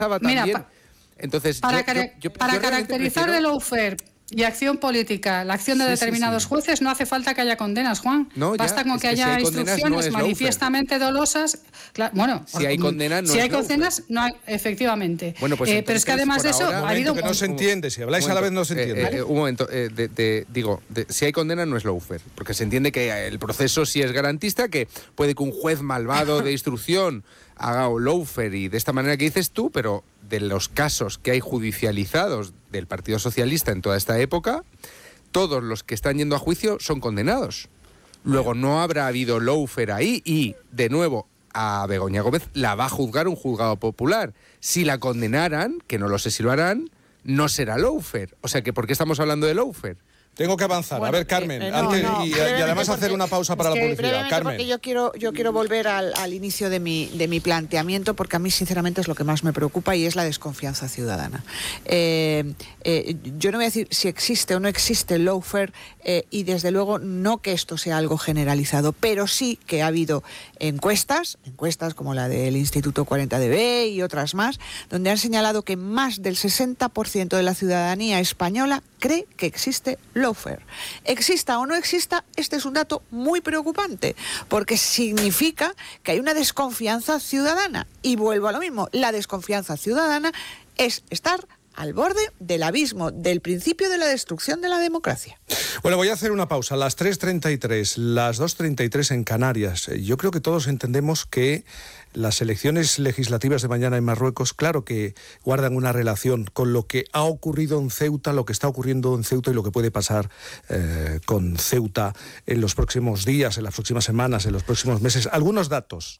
también. Mira, Entonces, para caracterizar de lawfare y acción política, la acción de determinados jueces, no hace falta que haya condenas, Juan. No, basta con que haya instrucciones manifiestamente dolosas. Bueno, si hay condenas, no si hay condenas, no hay, efectivamente. Bueno, pues pero es que además de eso ha habido que no se entiende. Si habláis a la vez no se entiende. Un momento, si hay condena no es lawfare, porque se entiende que el proceso sí es garantista, que puede que un juez malvado de instrucción haga lawfare y de esta manera que dices tú, pero de los casos que hay judicializados del Partido Socialista en toda esta época, todos los que están yendo a juicio son condenados. Luego no habrá habido lawfare ahí y, de nuevo, a Begoña Gómez la va a juzgar un juzgado popular. Si la condenaran, que no lo sé si lo harán, no será lawfare. O sea, que ¿por qué estamos hablando de lawfare? Tengo que avanzar. Bueno, a ver, Carmen, y además hacer una pausa para la publicidad. Carmen. Porque yo quiero volver al inicio de mi planteamiento, porque a mí, sinceramente, es lo que más me preocupa y es la desconfianza ciudadana. Yo no voy a decir si existe o no existe el lawfare, y desde luego no que esto sea algo generalizado, pero sí que ha habido encuestas como la del Instituto 40DB y otras más, donde han señalado que más del 60% de la ciudadanía española cree que existe lawfare. Exista o no exista, este es un dato muy preocupante, porque significa que hay una desconfianza ciudadana. Y vuelvo a lo mismo, la desconfianza ciudadana es estar al borde del abismo, del principio de la destrucción de la democracia. Bueno, voy a hacer una pausa. Las 3:33, las 2:33 en Canarias. Yo creo que todos entendemos que las elecciones legislativas de mañana en Marruecos, claro que guardan una relación con lo que ha ocurrido en Ceuta, lo que está ocurriendo en Ceuta y lo que puede pasar con Ceuta en los próximos días, en las próximas semanas, en los próximos meses. Algunos datos.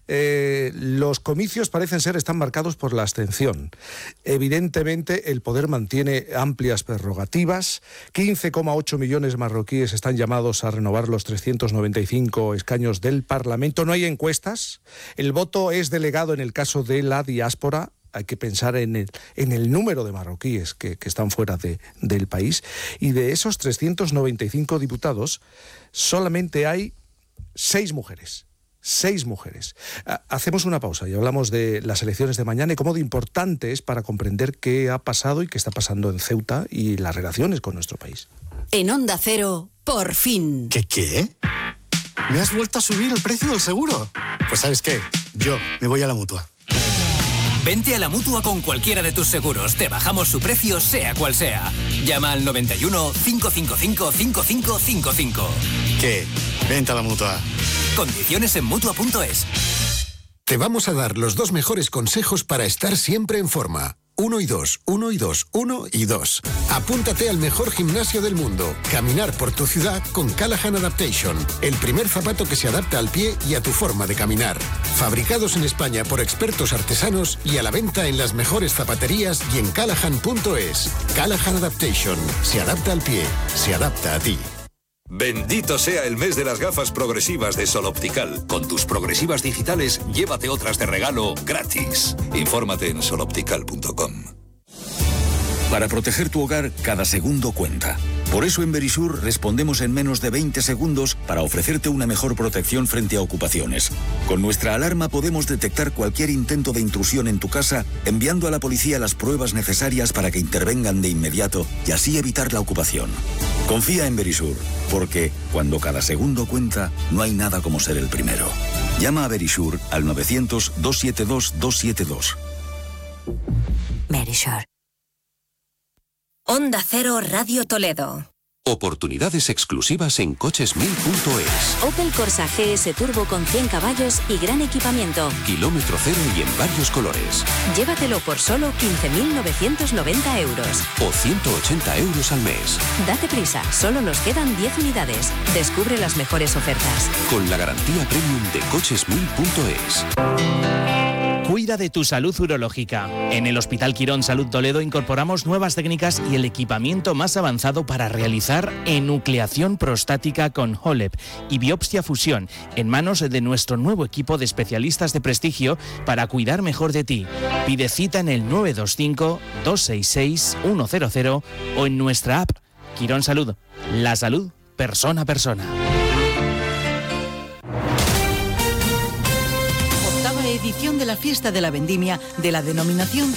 Los comicios están marcados por la abstención. Evidentemente, el poder mantiene amplias prerrogativas. 15,8 millones de marroquíes están llamados a renovar los 395 escaños del Parlamento. No hay encuestas. El voto es delegado en el caso de la diáspora. Hay que pensar en el número de marroquíes que están fuera del país. Y de esos 395 diputados, solamente hay 6 mujeres. 6 mujeres. Hacemos una pausa y hablamos de las elecciones de mañana y cómo de importante es para comprender qué ha pasado y qué está pasando en Ceuta y las relaciones con nuestro país. En Onda Cero, por fin. ¿Qué? ¿Me has vuelto a subir el precio del seguro? Pues ¿sabes qué? Yo me voy a la Mutua. Vente a la Mutua con cualquiera de tus seguros. Te bajamos su precio, sea cual sea. Llama al 91 555 5555. ¿Qué? Vente a la Mutua. Condiciones en Mutua.es. Te vamos a dar los 2 mejores consejos para estar siempre en forma. 1 y 2, 1 y 2, 1 y 2. Apúntate al mejor gimnasio del mundo. Caminar por tu ciudad con Callahan Adaptation. El primer zapato que se adapta al pie y a tu forma de caminar. Fabricados en España por expertos artesanos y a la venta en las mejores zapaterías y en Callahan.es. Callahan Adaptation. Se adapta al pie. Se adapta a ti. Bendito sea el mes de las gafas progresivas de Sol Optical. Con tus progresivas digitales, llévate otras de regalo gratis. Infórmate en soloptical.com. Para proteger tu hogar, cada segundo cuenta. Por eso en Verisur respondemos en menos de 20 segundos para ofrecerte una mejor protección frente a ocupaciones. Con nuestra alarma podemos detectar cualquier intento de intrusión en tu casa, enviando a la policía las pruebas necesarias para que intervengan de inmediato y así evitar la ocupación. Confía en Verisur, porque cuando cada segundo cuenta, no hay nada como ser el primero. Llama a Verisur al 900-272-272. Verisur. Onda Cero Radio Toledo. Oportunidades exclusivas en cochesmil.es. Opel Corsa GS Turbo con 100 caballos y gran equipamiento. Kilómetro cero y en varios colores. Llévatelo por solo 15.990 euros. O 180 euros al mes. Date prisa, solo nos quedan 10 unidades. Descubre las mejores ofertas. Con la garantía premium de cochesmil.es. Cuida de tu salud urológica. En el Hospital Quirón Salud Toledo incorporamos nuevas técnicas y el equipamiento más avanzado para realizar enucleación prostática con HOLEP y biopsia fusión en manos de nuestro nuevo equipo de especialistas de prestigio para cuidar mejor de ti. Pide cita en el 925-266-100 o en nuestra app Quirón Salud. La salud persona a persona. Octava edición de la fiesta de la vendimia de la denominación